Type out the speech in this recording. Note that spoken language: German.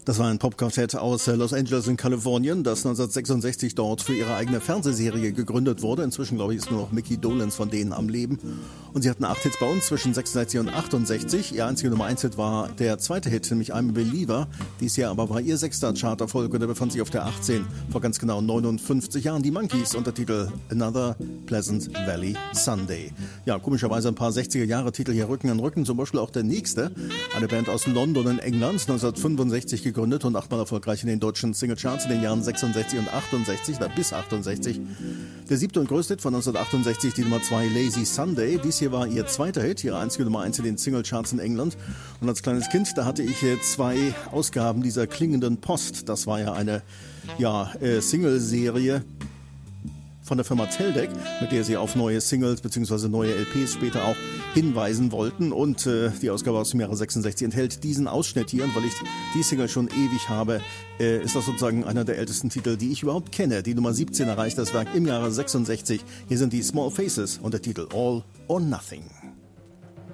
Das war ein Popquartett aus Los Angeles in Kalifornien, das 1966 dort für ihre eigene Fernsehserie gegründet wurde. Inzwischen, glaube ich, ist nur noch Mickey Dolenz von denen am Leben. Und sie hatten 8 Hits bei uns zwischen 66 und 68. Ihr einziger Nummer 1 Hit war der zweite Hit, nämlich I'm a Believer. Dies Jahr aber war ihr 6. Charterfolg und er befand sich auf der 18 vor ganz genau 59 Jahren. Die Monkees unter Titel Another Pleasant Valley Sunday. Ja, komischerweise ein paar 60er-Jahre-Titel hier Rücken an Rücken, zum Beispiel auch der nächste. Eine Band aus London in England, 1965 gegründet und 8-mal erfolgreich in den deutschen Singlecharts in den Jahren 66 und 68, bis 68. Der 7. und größte Hit von 1968, die Nummer 2, Lazy Sunday. Dies hier war ihr zweiter Hit, ihre einzige Nummer 1 in den Singlecharts in England. Und als kleines Kind, da hatte ich 2 Ausgaben dieser klingenden Post. Das war ja eine Single-Serie von der Firma Teldec, mit der sie auf neue Singles bzw. neue LPs später auch hinweisen wollten. Und die Ausgabe aus dem Jahre 66 enthält diesen Ausschnitt hier. Und weil ich die Single schon ewig habe, ist das sozusagen einer der ältesten Titel, die ich überhaupt kenne. Die Nummer 17 erreicht das Werk im Jahre 66. Hier sind die Small Faces und der Titel All or Nothing.